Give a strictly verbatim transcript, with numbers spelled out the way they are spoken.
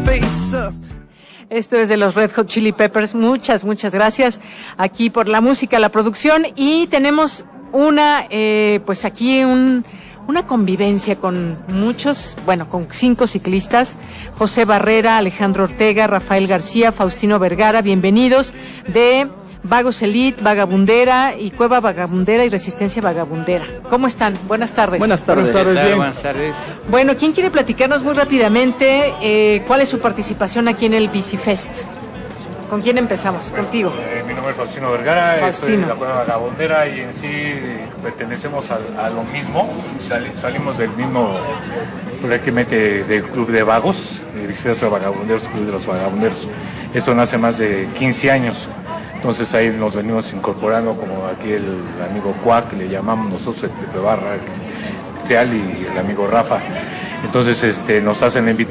Esto es de los Red Hot Chili Peppers. Muchas, muchas gracias aquí por la música, la producción. Y tenemos una, eh, pues aquí un, una convivencia con muchos, bueno, con cinco ciclistas. José Barrera, Alejandro Ortega, Rafael García, Faustino Vergara, bienvenidos de Vagos Elite, Vagabundera y Cueva Vagabundera y Resistencia Vagabundera. ¿Cómo están? Buenas tardes. Buenas tardes. Buenas tardes, bien. Buenas tardes. Bueno, ¿quién quiere platicarnos muy rápidamente eh, cuál es su participación aquí en el Bicifest? ¿Con quién empezamos? Bueno, Contigo. Eh, mi nombre es Faustino Vergara, Faustino. soy de la Cueva Vagabundera y en sí pertenecemos a, a lo mismo, Sali, salimos del mismo, prácticamente del Club de Vagos, de Visitas a Vagabunderos, Club de los Vagabunderos. Esto nace más de quince años. Entonces ahí nos venimos incorporando, como aquí el amigo Cuac, que le llamamos nosotros, el Pepe Barra, Teal y el amigo Rafa. Entonces este, nos hacen la invitación.